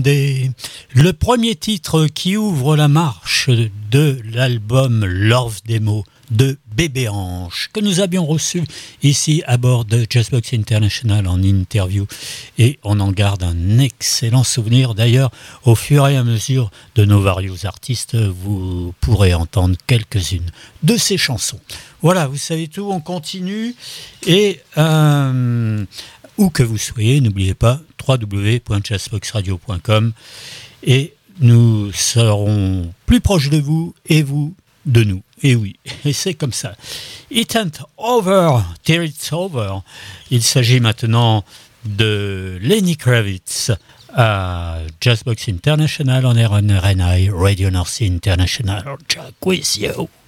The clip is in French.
Le premier titre qui ouvre la marche de l'album Love Demo de Bébé Hanche, que nous avions reçu ici à bord de Jazzbox International en interview, et on en garde un excellent souvenir. D'ailleurs, au fur et à mesure de nos varios artistes, vous pourrez entendre quelques-unes de ces chansons. Voilà, vous savez tout, on continue, et où que vous soyez, n'oubliez pas www.jazzboxradio.com, et nous serons plus proches de vous et vous de nous. Et oui, et c'est comme ça. It ain't over till it's over. Il s'agit maintenant de Lenny Kravitz à Jazzbox International on RNI Radio North International. Jack with you.